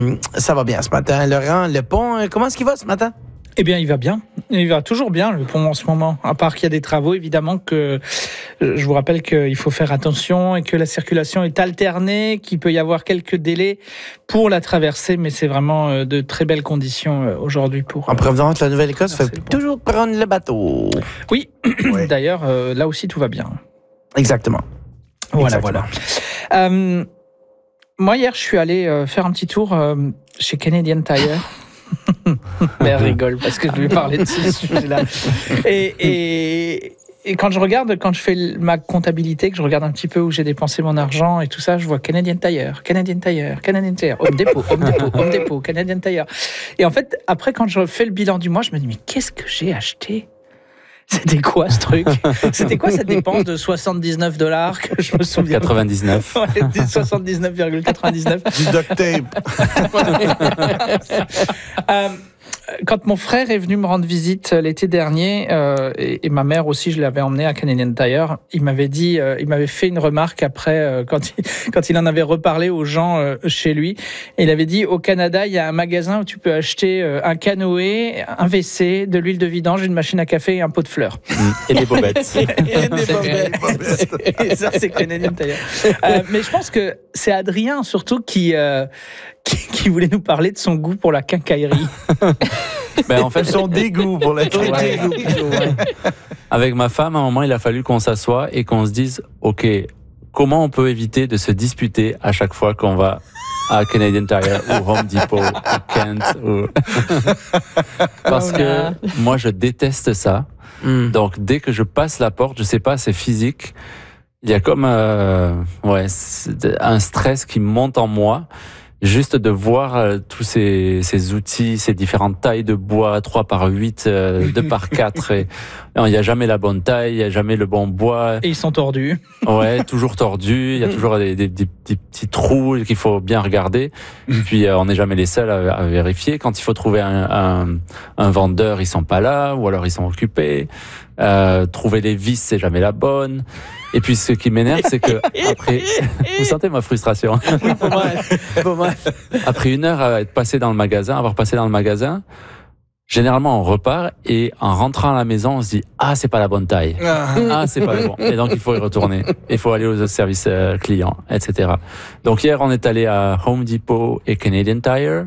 Ça va bien ce matin. Laurent Lepont, comment est-ce qu'il va ce matin? Eh bien, il va bien. Il va toujours bien, le pont, en ce moment. À part qu'il y a des travaux, évidemment, que je vous rappelle qu'il faut faire attention et que la circulation est alternée, qu'il peut y avoir quelques délais pour la traversée, mais c'est vraiment de très belles conditions aujourd'hui pour... En provenance de la Nouvelle-Écosse, il faut toujours prendre le bateau. Oui, oui. D'ailleurs, là aussi, tout va bien. Exactement. Voilà, Exactement. voilà. Moi, hier, je suis allé faire un petit tour chez Canadian Tire. Mais elle rigole parce que je lui ai parlé de ce sujet-là. Et quand je fais ma comptabilité, que je regarde un petit peu où j'ai dépensé mon argent et tout ça, je vois Canadian Tire, Home Depot, Canadian Tire. Et en fait, après, quand je fais le bilan du mois, je me dis, mais qu'est-ce que j'ai acheté ? C'était quoi ce truc ? C'était quoi cette dépense de $79 que je me souviens ? 99. Ouais, 79,99. Du duct tape. Quand mon frère est venu me rendre visite l'été dernier, et ma mère aussi, je l'avais emmené à Canadian Tire, il m'avait fait une remarque après, quand il en avait reparlé aux gens chez lui. Et il avait dit, au Canada, il y a un magasin où tu peux acheter un canoë, un WC, de l'huile de vidange, une machine à café et un pot de fleurs. Et des bobettes. Et ça, c'est Canadian Tire. Mais je pense que c'est Adrien, surtout, qui voulait nous parler de son goût pour la quincaillerie. Ben, en fait, Son dégoût pour la quincaillerie. avec ma femme, à un moment, il a fallu qu'on s'assoie et qu'on se dise, OK, comment on peut éviter de se disputer à chaque fois qu'on va à Canadian Tire ou Home Depot ou Kent Parce que moi, je déteste ça. Donc, dès que je passe la porte, je sais pas, c'est physique. Il y a comme un stress qui monte en moi. Juste de voir tous ces outils, ces différentes tailles de bois, 3x8, 2x4. Et il n'y a jamais la bonne taille, il n'y a jamais le bon bois. Et ils sont tordus. Ouais, toujours tordus. Il y a toujours des petits trous qu'il faut bien regarder. Puis on n'est jamais les seuls à vérifier. Quand il faut trouver un vendeur, ils sont pas là, ou alors ils sont occupés. Trouver les vis, c'est jamais la bonne. Et puis ce qui m'énerve, c'est que après, vous sentez ma frustration. Oui, pas mal. Après une heure avoir passé dans le magasin, généralement on repart et en rentrant à la maison, on se dit c'est pas la bonne taille, c'est pas le bon. Et donc il faut y retourner. Il faut aller aux services clients, etc. Donc hier on est allé à Home Depot et Canadian Tire.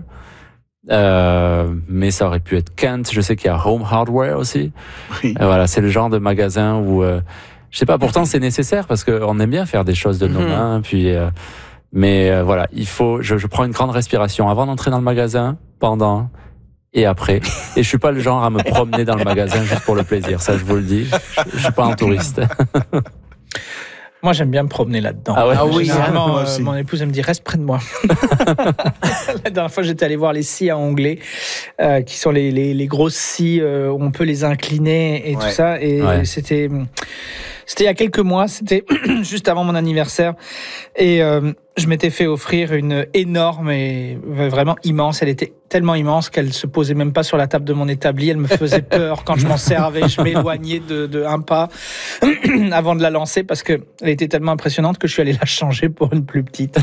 Mais ça aurait pu être Kent. Je sais qu'il y a Home Hardware aussi. Oui. Voilà, c'est le genre de magasin où je sais pas. Pourtant, c'est nécessaire parce qu'on aime bien faire des choses de nos mains. Puis, mais voilà, il faut. Je prends une grande respiration avant d'entrer dans le magasin, pendant et après. Et je suis pas le genre à me promener dans le magasin juste pour le plaisir. Ça, je vous le dis. Je suis pas un touriste. Moi, j'aime bien me promener là-dedans. Ah ouais. Ah oui, Généralement, moi aussi. mon épouse, elle me dit, reste près de moi. La dernière fois, j'étais allé voir les scies à onglet, qui sont les grosses scies où on peut les incliner et tout ça. Et c'était il y a quelques mois, c'était juste avant mon anniversaire. Et je m'étais fait offrir une énorme et vraiment immense. Elle était tellement immense qu'elle se posait même pas sur la table de mon établi. Elle me faisait peur quand je m'en servais. Je m'éloignais de un pas avant de la lancer parce que elle était tellement impressionnante que je suis allé la changer pour une plus petite.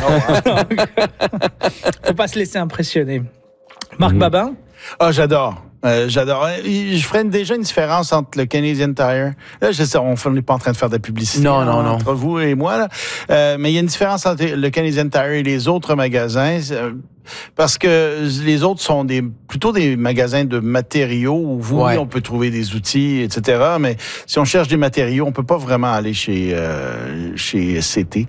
Faut pas se laisser impressionner. Marc Babin? J'adore. J'adore. Je ferais déjà une différence entre le Canadian Tire. Là, je sais, on n'est pas en train de faire de la publicité. Non. Entre vous et moi, là. Mais il y a une différence entre le Canadian Tire et les autres magasins. Parce que les autres sont plutôt des magasins de matériaux où oui, on peut trouver des outils, etc. Mais si on cherche des matériaux, on peut pas vraiment aller chez CT.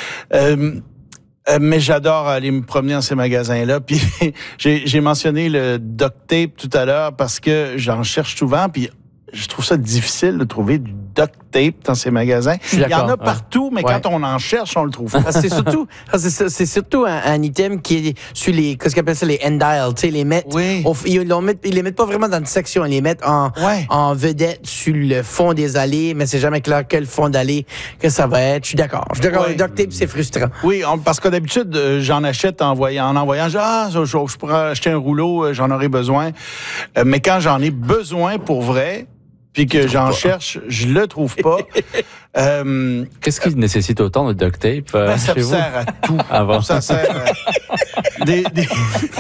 Mais j'adore aller me promener dans ces magasins-là. Puis j'ai mentionné le duct tape tout à l'heure parce que j'en cherche souvent. Puis je trouve ça difficile de trouver du duct tape dans ces magasins. Il y en a partout, mais quand on en cherche, on le trouve pas. C'est surtout un item qui est sur qu'est-ce qu'on appelle ça, les end-dials. Tu sais, ils les mettent. Oui. Ils les mettent pas vraiment dans une section. Ils les mettent en vedette sur le fond des allées, mais c'est jamais clair quel fond d'allée que ça va être. Je suis d'accord. Le duct tape, c'est frustrant. Oui, parce que d'habitude, j'en achète en envoyant. Je pourrais acheter un rouleau, j'en aurais besoin. Mais quand j'en ai besoin pour vrai, puis que j'en cherche, je le trouve pas. Qu'est-ce qui nécessite autant de duct tape Ça chez vous? sert à tout. Ah bon? Ça sert à